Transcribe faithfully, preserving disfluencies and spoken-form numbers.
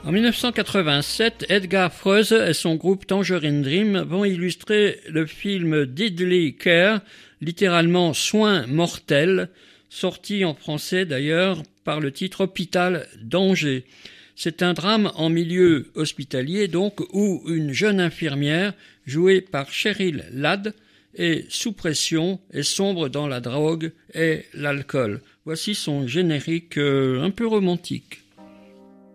En mille neuf cent quatre-vingt-sept, Edgar Froese et son groupe Tangerine Dream vont illustrer le film Deadly Care, littéralement Soins mortels, sorti en français d'ailleurs par le titre Hôpital Danger. C'est un drame en milieu hospitalier donc où une jeune infirmière, jouée par Cheryl Ladd, est sous pression et sombre dans la drogue et l'alcool. Voici son générique euh, un peu romantique.